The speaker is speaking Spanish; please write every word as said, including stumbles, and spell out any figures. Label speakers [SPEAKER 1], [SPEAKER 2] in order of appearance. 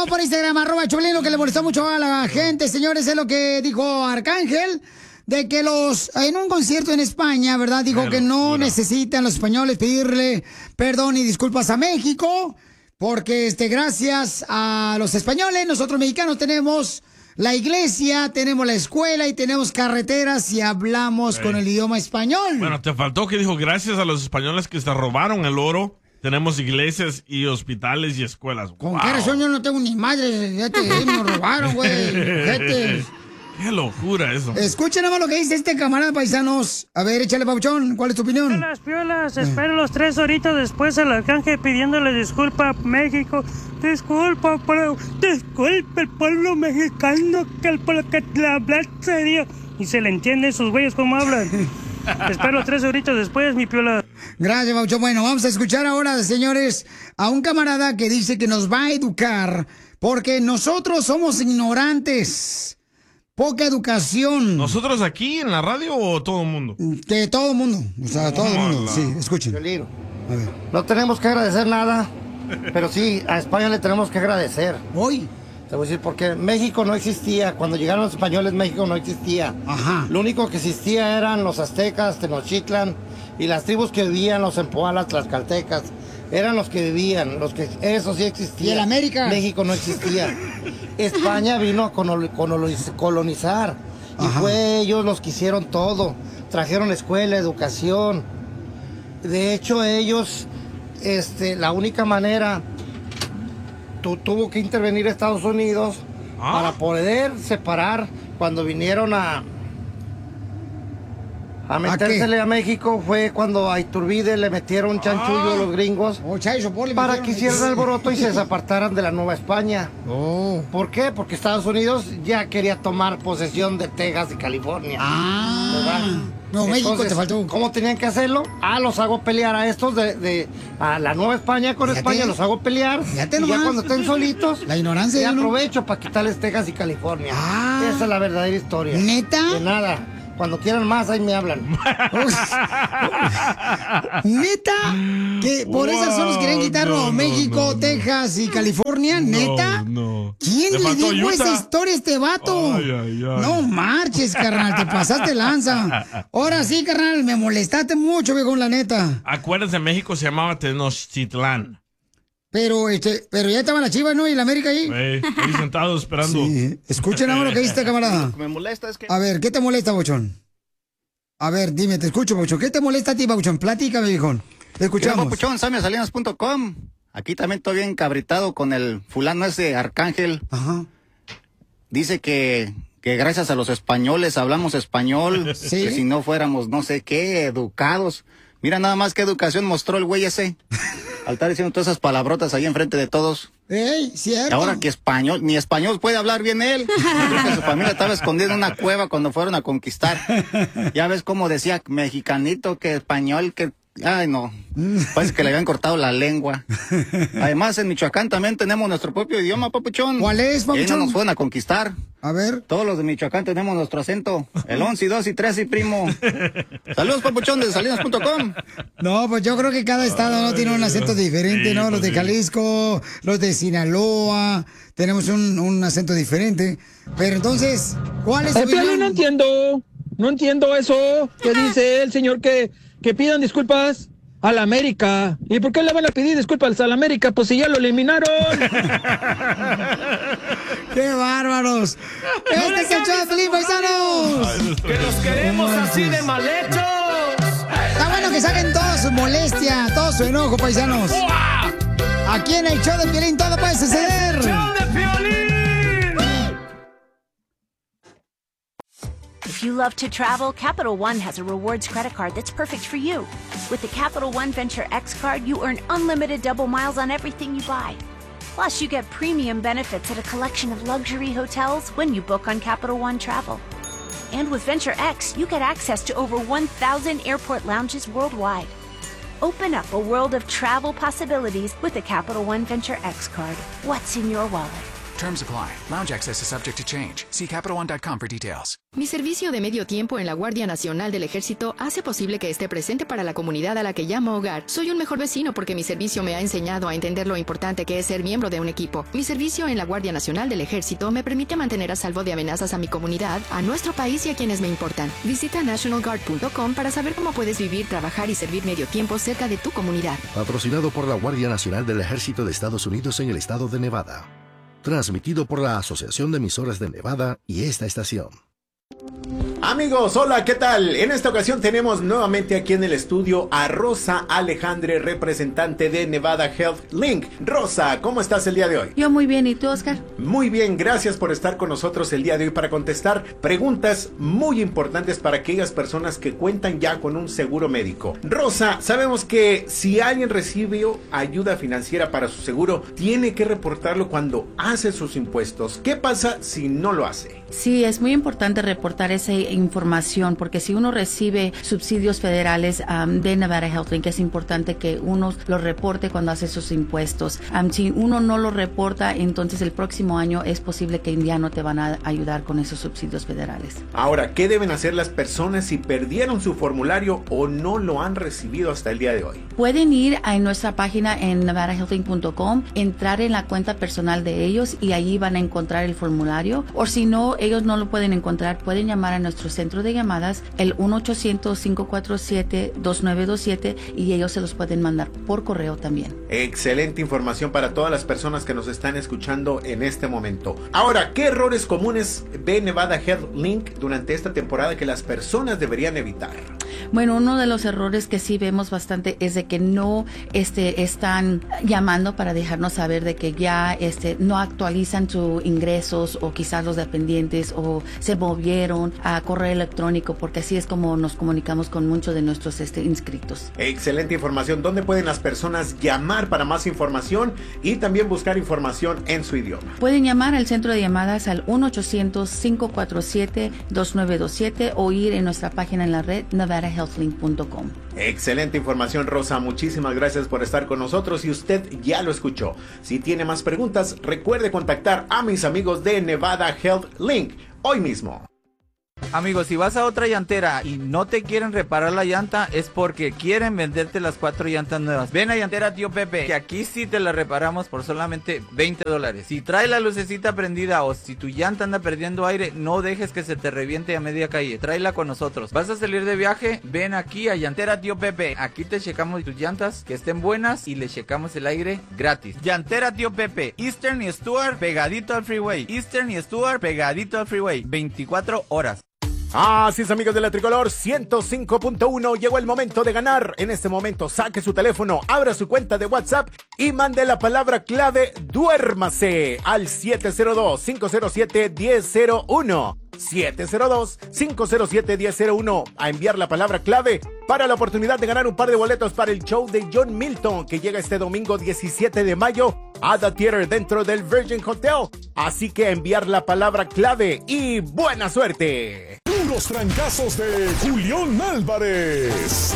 [SPEAKER 1] por Instagram, arroba Choplin, lo que le molestó mucho a la gente, señores, es lo que dijo Arcángel, de que los, en un concierto en España, ¿verdad? Dijo
[SPEAKER 2] Qué
[SPEAKER 1] que no
[SPEAKER 2] locura.
[SPEAKER 1] necesitan los españoles pedirle perdón y disculpas a México, porque este, gracias a los españoles, nosotros mexicanos tenemos la iglesia, tenemos la escuela y tenemos carreteras y hablamos
[SPEAKER 2] Sí.
[SPEAKER 1] con el idioma español.
[SPEAKER 2] Bueno, te faltó que dijo, gracias a los españoles que se robaron el oro, tenemos iglesias y hospitales y escuelas.
[SPEAKER 1] ¿Con
[SPEAKER 2] Wow.
[SPEAKER 1] qué razón yo no tengo ni madre? Fíjate, me robaron, güey. Fíjate.
[SPEAKER 2] Qué locura eso.
[SPEAKER 1] Escuchen nada más lo que dice este camarada, paisanos. A ver, échale, Pauchón, ¿cuál es tu opinión?
[SPEAKER 3] Piolas, piolas, espero los tres horitas después el Arcángel pidiéndole disculpa a México. Disculpa, pero disculpa el pueblo mexicano que el pueblo que le habla serio. Y se le entiende sus güeyes cómo hablan. Espero tres horitas después, mi piola.
[SPEAKER 1] Gracias, Pauchón. Bueno, vamos a escuchar ahora, señores, a un camarada que dice que nos va a educar porque nosotros somos ignorantes. Poca educación.
[SPEAKER 2] ¿Nosotros aquí en la radio o todo el mundo?
[SPEAKER 1] Que todo el mundo. O sea, todo el mundo.
[SPEAKER 2] Hola.
[SPEAKER 1] Sí, escuchen.
[SPEAKER 4] Violín,
[SPEAKER 1] A ver.
[SPEAKER 4] no tenemos que agradecer nada, pero sí, a España le tenemos que agradecer.
[SPEAKER 1] Hoy.
[SPEAKER 4] Te voy a decir, porque México no existía. Cuando llegaron los españoles, México no existía.
[SPEAKER 1] Ajá.
[SPEAKER 4] Lo único que existía eran los aztecas, Tenochtitlan, y las tribus que vivían, los empoalas, tlaxcaltecas. Eran los que vivían, los que eso sí existía.
[SPEAKER 1] ¿Y el América?
[SPEAKER 4] México no existía. España vino a coloniz- coloniz- colonizar. Y
[SPEAKER 1] Ajá.
[SPEAKER 4] fue ellos los que hicieron todo. Trajeron escuela, educación. De hecho, ellos, este, la única manera, tu- tuvo que intervenir Estados Unidos
[SPEAKER 2] Ah.
[SPEAKER 4] para poder separar cuando vinieron a a metérsele a, México. Fue cuando a Iturbide le metieron chanchullo a los gringos
[SPEAKER 1] Oh, Chayo, Sopor le
[SPEAKER 4] para
[SPEAKER 1] metieron
[SPEAKER 4] que
[SPEAKER 1] ahí.
[SPEAKER 4] hicieran el alboroto y se desapartaran de la Nueva España.
[SPEAKER 1] Oh.
[SPEAKER 4] ¿Por qué? Porque Estados Unidos ya quería tomar posesión de Texas y California.
[SPEAKER 1] Ah.
[SPEAKER 4] ¿Verdad?
[SPEAKER 1] No, México
[SPEAKER 4] Entonces,
[SPEAKER 1] te faltó.
[SPEAKER 4] ¿cómo tenían que hacerlo? Ah, los hago pelear a estos de, de a la Nueva España con
[SPEAKER 1] Fíjate.
[SPEAKER 4] España, los hago pelear.
[SPEAKER 1] Fíjate
[SPEAKER 4] y ya
[SPEAKER 1] nomás.
[SPEAKER 4] cuando estén solitos,
[SPEAKER 1] La ignorancia
[SPEAKER 4] y
[SPEAKER 1] de uno.
[SPEAKER 4] aprovecho para quitarles Texas y California.
[SPEAKER 1] Ah.
[SPEAKER 4] Esa es la verdadera historia.
[SPEAKER 1] ¿Neta?
[SPEAKER 4] De nada. Cuando quieran más, ahí me hablan.
[SPEAKER 1] ¿Neta? Que por esas zonas querían quitarlo
[SPEAKER 2] no, no,
[SPEAKER 1] México,
[SPEAKER 2] no,
[SPEAKER 1] Texas y California. ¿Neta?
[SPEAKER 2] No, no.
[SPEAKER 1] ¿Quién
[SPEAKER 2] Le
[SPEAKER 1] le
[SPEAKER 2] faltó
[SPEAKER 1] dijo
[SPEAKER 2] Utah.
[SPEAKER 1] esa historia a este vato?
[SPEAKER 2] Ay, ay, ay.
[SPEAKER 1] No marches, carnal, te pasaste lanza. Ahora sí, carnal, me molestaste mucho, viejo, la neta.
[SPEAKER 2] Acuérdense, México se llamaba Tenochtitlán.
[SPEAKER 1] Pero, este, pero ya estaban las Chivas, ¿no? Y la América ahí.
[SPEAKER 2] Ey, ahí sentado esperando.
[SPEAKER 1] Sí. Escuchen ahora lo que dice, camarada.
[SPEAKER 5] Me molesta es que...
[SPEAKER 1] A ver, ¿qué te molesta, Bochón? A ver, dime, te escucho, Bochón. ¿Qué te molesta a ti, Bochón? Platícame, viejón. Te escuchamos.
[SPEAKER 5] Papuchón, samiasalinas punto com. Aquí también estoy bien cabritado con el fulano ese Arcángel.
[SPEAKER 1] Ajá.
[SPEAKER 5] Dice que, que gracias a los españoles hablamos español.
[SPEAKER 1] Sí.
[SPEAKER 5] Que si no fuéramos no sé qué, educados. Mira nada más qué educación mostró el güey ese. Al estar diciendo todas esas palabrotas ahí enfrente de todos.
[SPEAKER 1] Ey, cierto.
[SPEAKER 5] Y ahora que español, ni español puede hablar bien él. Yo creo que su familia estaba escondida en una cueva cuando fueron a conquistar. Ya ves cómo decía mexicanito, que español, que... Ay, no. Parece que le habían cortado la lengua. Además, en Michoacán también tenemos nuestro propio idioma, papuchón.
[SPEAKER 1] ¿Cuál es,
[SPEAKER 5] Y ahí
[SPEAKER 1] papuchón?
[SPEAKER 5] no nos fueron a conquistar.
[SPEAKER 1] A ver.
[SPEAKER 5] Todos los de Michoacán tenemos nuestro acento. El once y dos y tres y primo. Saludos, papuchón, de salinas punto com.
[SPEAKER 1] No, pues yo creo que cada estado no tiene un acento diferente,
[SPEAKER 2] Sí,
[SPEAKER 1] ¿no? Los
[SPEAKER 2] pues
[SPEAKER 1] de
[SPEAKER 2] sí.
[SPEAKER 1] Jalisco, los de Sinaloa, tenemos un, un acento diferente. Pero entonces, ¿cuál es su
[SPEAKER 6] Eh, Piolín,
[SPEAKER 1] opinión?
[SPEAKER 6] no entiendo, no entiendo eso que dice el señor que, que pidan disculpas a la América. ¿Y por qué le van a pedir disculpas a la América? Pues si ya lo eliminaron.
[SPEAKER 1] ¡Qué bárbaros! ¡Este es el show de Piolín, paisanos!
[SPEAKER 7] ¡Que los queremos así de mal hechos!
[SPEAKER 1] Está bueno que saquen toda su molestia, todo su enojo, paisanos. Aquí en el show de Piolín todo puede suceder.
[SPEAKER 7] ¡Show de Piolín!
[SPEAKER 8] If you love to travel, Capital One has a rewards credit card that's perfect for you. With the Capital One Venture X card, you earn unlimited double miles on everything you buy. Plus, you get premium benefits at a collection of luxury hotels when you book on Capital One Travel. And with Venture X, you get access to over one thousand airport lounges worldwide. Open up a world of travel possibilities with the Capital One Venture X card. What's in your wallet?
[SPEAKER 9] Terms apply. Lounge access is subject to change. See Capital One dot com for details.
[SPEAKER 10] Mi servicio de medio tiempo en la Guardia Nacional del Ejército hace posible que esté presente para la comunidad a la que llamo hogar. Soy un mejor vecino porque mi servicio me ha enseñado a entender lo importante que es ser miembro de un equipo. Mi servicio en la Guardia Nacional del Ejército me permite mantener a salvo de amenazas a mi comunidad, a nuestro país y a quienes me importan. Visita national guard punto com para saber cómo puedes vivir, trabajar y servir medio tiempo cerca de tu comunidad.
[SPEAKER 11] Patrocinado por la Guardia Nacional del Ejército de Estados Unidos en el estado de Nevada. Transmitido por la Asociación de Emisoras de Nevada y esta estación.
[SPEAKER 12] Amigos, hola, ¿qué tal? En esta ocasión tenemos nuevamente aquí en el estudio a Rosa Alejandre, representante de Nevada Health Link. Rosa, ¿cómo estás el día de hoy?
[SPEAKER 13] Yo muy bien, ¿y tú, Oscar?
[SPEAKER 12] Muy bien, gracias por estar con nosotros el día de hoy para contestar preguntas muy importantes para aquellas personas que cuentan ya con un seguro médico. Rosa, sabemos que si alguien recibió ayuda financiera para su seguro, tiene que reportarlo cuando hace sus impuestos. ¿Qué pasa si no lo hace?
[SPEAKER 13] Sí, es muy importante reportar esa información porque si uno recibe subsidios federales um, de Nevada Health Link, es importante que uno lo reporte cuando hace sus impuestos. Um, si uno no lo reporta, entonces el próximo año es posible que ya no te van a ayudar con esos subsidios federales.
[SPEAKER 12] Ahora, ¿qué deben hacer las personas si perdieron su formulario o no lo han recibido hasta el día de hoy?
[SPEAKER 13] Pueden ir a nuestra página en nevada health link punto com, entrar en la cuenta personal de ellos y allí van a encontrar el formulario. O si no, ellos no lo pueden encontrar, pueden llamar a nuestro centro de llamadas, el uno ochocientos, cinco cuatro siete, dos nueve dos siete, y ellos se los pueden mandar por correo también.
[SPEAKER 12] Excelente información para todas las personas que nos están escuchando en este momento. Ahora, ¿qué errores comunes ve Nevada Health Link durante esta temporada que las personas deberían evitar?
[SPEAKER 13] Bueno, uno de los errores que sí vemos bastante es de que no este, están llamando para dejarnos saber de que ya este, no actualizan sus ingresos o quizás los dependientes o se movieron a correo electrónico, porque así es como nos comunicamos con muchos de nuestros este, inscritos.
[SPEAKER 12] Excelente información. ¿Dónde pueden las personas llamar para más información y también buscar información en su idioma?
[SPEAKER 13] Pueden llamar al centro de llamadas al uno ochocientos, cinco cuatro siete, dos nueve dos siete o ir en nuestra página en la red nevada health link punto com.
[SPEAKER 12] Excelente información, Rosa. Muchísimas gracias por estar con nosotros y usted ya lo escuchó. Si tiene más preguntas, recuerde contactar a mis amigos de Nevada Health Link hoy mismo.
[SPEAKER 14] Amigos, si vas a otra llantera y no te quieren reparar la llanta, es porque quieren venderte las cuatro llantas nuevas. Ven a Llantera Tío Pepe, que aquí sí te la reparamos por solamente veinte dólares. Si trae la lucecita prendida o si tu llanta anda perdiendo aire, no dejes que se te reviente a media calle. Tráela con nosotros. ¿Vas a salir de viaje? Ven aquí a Llantera Tío Pepe. Aquí te checamos tus llantas que estén buenas y le checamos el aire gratis. Llantera Tío Pepe, Eastern y Stuart pegadito al freeway. Eastern y Stuart pegadito al freeway. veinticuatro horas.
[SPEAKER 12] Así es, amigos de la Tricolor ciento cinco punto uno, llegó el momento de ganar. En este momento saque su teléfono, abra su cuenta de WhatsApp y mande la palabra clave duérmase al siete cero dos, cinco cero siete, uno cero cero uno. siete cero dos, cinco cero siete, uno cero cero uno a enviar la palabra clave para la oportunidad de ganar un par de boletos para el show de John Milton que llega este domingo diecisiete de mayo a The Theater dentro del Virgin Hotel. Así que enviar la palabra clave y buena suerte.
[SPEAKER 15] Puros trancazos de Julián Álvarez.